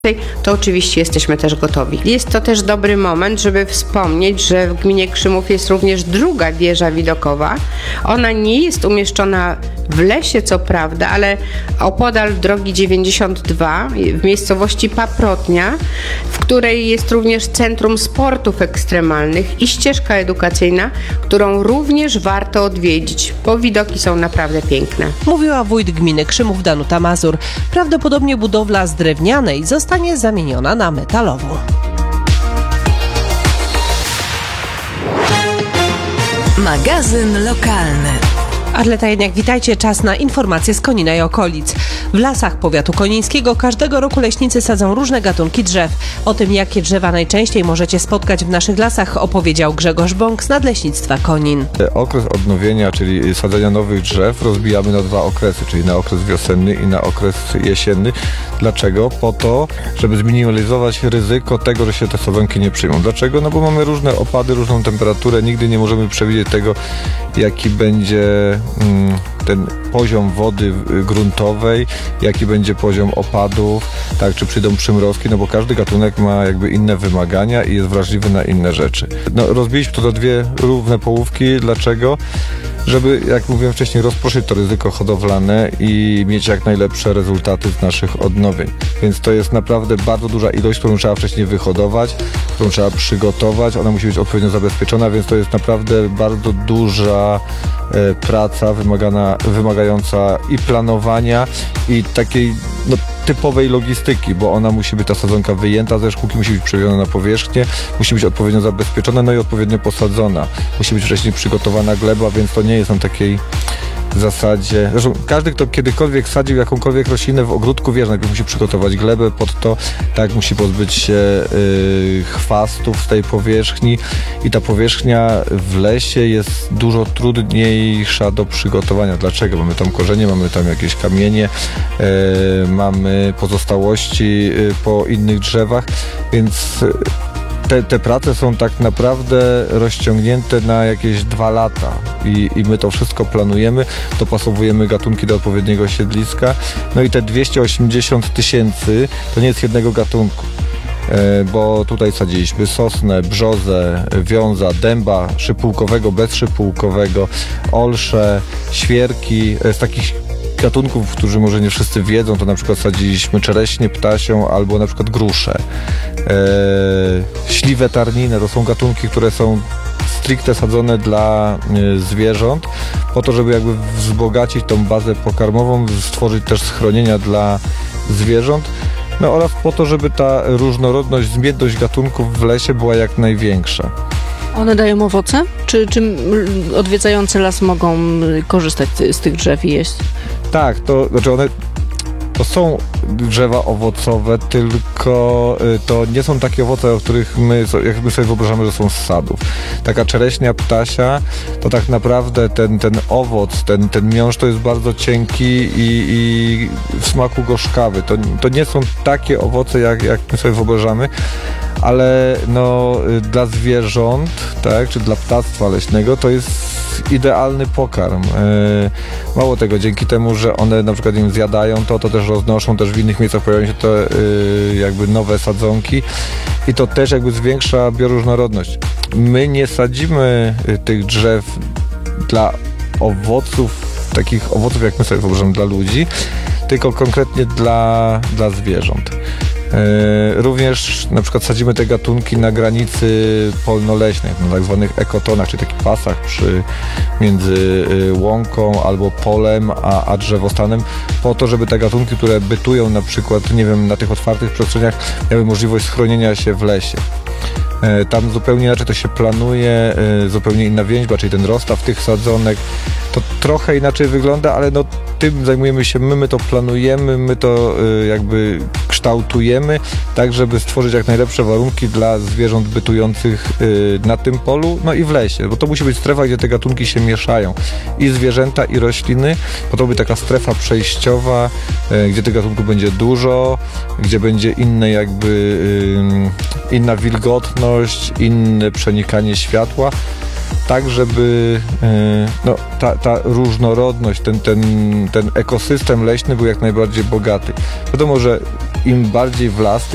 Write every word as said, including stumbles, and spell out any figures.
to oczywiście jesteśmy też gotowi. Jest to też dobry moment, żeby wspomnieć, że w gminie Krzymów jest również druga wieża widokowa. Ona nie jest umieszczona w lesie, co prawda, ale opodal drogi dziewięćdziesiąt dwa w miejscowości Paprotnia, w której jest również Centrum Sportów Ekstremalnych i ścieżka edukacyjna, którą również warto odwiedzić, bo widoki są naprawdę piękne. Mówiła wójt gminy Krzymów Danuta Mazur. Prawdopodobnie budowla z drewnianej zostanie zamieniona na metalową. Magazyn lokalny. Arleta Janiak, witajcie. Czas na informacje z Konina i okolic. W lasach powiatu konińskiego każdego roku leśnicy sadzą różne gatunki drzew. O tym, jakie drzewa najczęściej możecie spotkać w naszych lasach, opowiedział Grzegorz Bąk z Nadleśnictwa Konin. Okres odnowienia, czyli sadzenia nowych drzew, rozbijamy na dwa okresy, czyli na okres wiosenny i na okres jesienny. Dlaczego? Po to, żeby zminimalizować ryzyko tego, że się te sadzonki nie przyjmą. Dlaczego? No bo mamy różne opady, różną temperaturę, nigdy nie możemy przewidzieć tego, jaki będzie mm, ten poziom wody gruntowej, jaki będzie poziom opadów, tak, czy przyjdą przymrozki, no bo każdy gatunek ma jakby inne wymagania i jest wrażliwy na inne rzeczy. No, rozbiliśmy to na dwie równe połówki. Dlaczego? Żeby, jak mówiłem wcześniej, rozproszyć to ryzyko hodowlane i mieć jak najlepsze rezultaty z naszych odnowień. Więc to jest naprawdę bardzo duża ilość, którą trzeba wcześniej wyhodować, którą trzeba przygotować. Ona musi być odpowiednio zabezpieczona, więc to jest naprawdę bardzo duża e, praca wymagana, wymagająca i planowania, i takiej no, typowej logistyki, bo ona musi być, ta sadzonka wyjęta ze szkółki, musi być przewieziona na powierzchnię, musi być odpowiednio zabezpieczona, no i odpowiednio posadzona. Musi być wcześniej przygotowana gleba, więc to nie jest na takiej w zasadzie... Zresztą każdy, kto kiedykolwiek sadził jakąkolwiek roślinę w ogródku, wie, że najpierw musi przygotować glebę pod to, tak, musi pozbyć się yy, chwastów z tej powierzchni i ta powierzchnia w lesie jest dużo trudniejsza do przygotowania. Dlaczego? Mamy tam korzenie, mamy tam jakieś kamienie, yy, mamy pozostałości yy, po innych drzewach, więc... Yy, Te, te prace są tak naprawdę rozciągnięte na jakieś dwa lata i, i my to wszystko planujemy, dopasowujemy gatunki do odpowiedniego siedliska. No i te dwieście osiemdziesiąt tysięcy to nie jest jednego gatunku, e, bo tutaj sadziliśmy sosnę, brzozę, wiąza, dęba szypułkowego, bezszypułkowego, olsze, świerki. Z takich gatunków, którzy może nie wszyscy wiedzą, to na przykład sadziliśmy czereśnie ptasią albo na przykład gruszę. Eee, śliwę tarninę, to są gatunki, które są stricte sadzone dla e, zwierząt, po to, żeby jakby wzbogacić tą bazę pokarmową, stworzyć też schronienia dla zwierząt, no oraz po to, żeby ta różnorodność, zmienność gatunków w lesie była jak największa. One dają owoce? Czy, czy odwiedzający las mogą korzystać z tych drzew i jeść? Tak, to znaczy one to są drzewa owocowe, tylko to nie są takie owoce, o których my, jak my sobie wyobrażamy, że są z sadów. Taka czereśnia ptasia, to tak naprawdę ten, ten owoc, ten, ten miąższ to jest bardzo cienki i, i w smaku gorzkawy. To, to nie są takie owoce, jak, jak my sobie wyobrażamy, ale no, dla zwierząt, tak, czy dla ptactwa leśnego to jest idealny pokarm. Mało tego, dzięki temu, że one na przykład im zjadają to, to też roznoszą, też w innych miejscach pojawiają się te jakby nowe sadzonki i to też jakby zwiększa bioróżnorodność. My nie sadzimy tych drzew dla owoców, takich owoców, jak my sobie wyobrażamy, dla ludzi, tylko konkretnie dla, dla zwierząt. Również na przykład sadzimy te gatunki na granicy polno-leśnej, na tak zwanych ekotonach, czyli takich pasach przy, między łąką albo polem a, a drzewostanem, po to, żeby te gatunki, które bytują na przykład, nie wiem, na tych otwartych przestrzeniach, miały możliwość schronienia się w lesie. Tam zupełnie inaczej to się planuje, zupełnie inna więźba, czyli ten rozstaw tych sadzonek, to trochę inaczej wygląda, ale no tym zajmujemy się my, my to planujemy, my to jakby kształtujemy, tak żeby stworzyć jak najlepsze warunki dla zwierząt bytujących na tym polu, no i w lesie, bo to musi być strefa, gdzie te gatunki się mieszają, i zwierzęta, i rośliny, bo to będzie taka strefa przejściowa, gdzie tych gatunków będzie dużo, gdzie będzie inne jakby, inna wilgotność, inne przenikanie światła, tak żeby no, ta, ta różnorodność, ten, ten, ten ekosystem leśny był jak najbardziej bogaty. Wiadomo, że im bardziej w las,